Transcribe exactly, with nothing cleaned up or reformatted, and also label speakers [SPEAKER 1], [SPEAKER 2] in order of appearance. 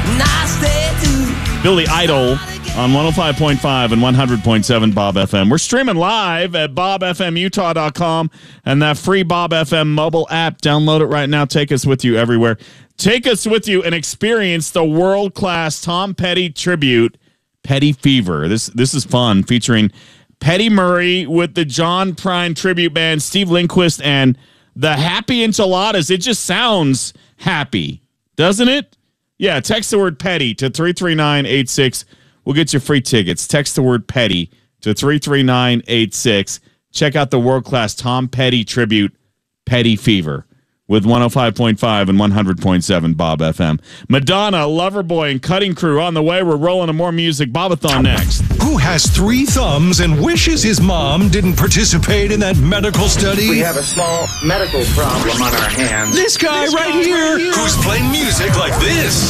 [SPEAKER 1] Billy Idol on one oh five point five and one hundred point seven Bob F M. We're streaming live at bob f m utah dot com and that free Bob F M mobile app. Download it right now. Take us with you everywhere. Take us with you and experience the world-class Tom Petty tribute, Petty Fever. This this is fun, featuring Petty Murray with the John Prine tribute band, Steve Lindquist, and the Happy Enchiladas. It just sounds happy, doesn't it? Yeah, text the word Petty to three three nine eight six. We'll get you free tickets. Text the word Petty to three three nine eight six. Check out the world-class Tom Petty tribute, Petty Fever, with one oh five point five and one hundred point seven Bob F M. Madonna, Loverboy, and Cutting Crew on the way. We're rolling to more music. Bobathon next.
[SPEAKER 2] Who has three thumbs and wishes his mom didn't participate in that medical study?
[SPEAKER 3] We have a small medical problem on our hands.
[SPEAKER 2] This guy, this right, guy here, right here, who's playing music like this.